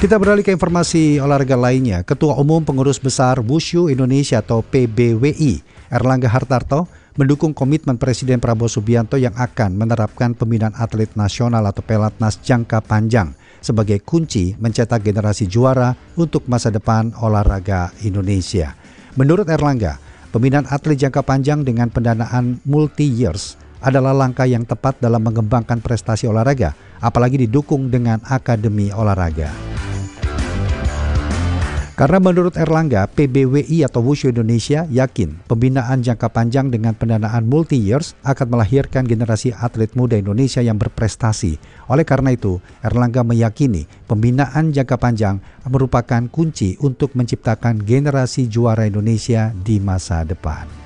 Kita beralih ke informasi olahraga lainnya. Ketua Umum Pengurus Besar Wushu Indonesia atau PBWI, Erlangga Hartarto, mendukung komitmen Presiden Prabowo Subianto yang akan menerapkan pembinaan atlet nasional atau Pelatnas jangka panjang sebagai kunci mencetak generasi juara untuk masa depan olahraga Indonesia. Menurut Erlangga, pembinaan atlet jangka panjang dengan pendanaan multi-years adalah langkah yang tepat dalam mengembangkan prestasi olahraga, apalagi didukung dengan akademi olahraga. Karena menurut Erlangga, PBWI atau Wushu Indonesia yakin pembinaan jangka panjang dengan pendanaan multi-years akan melahirkan generasi atlet muda Indonesia yang berprestasi. Oleh karena itu, Erlangga meyakini pembinaan jangka panjang merupakan kunci untuk menciptakan generasi juara Indonesia di masa depan.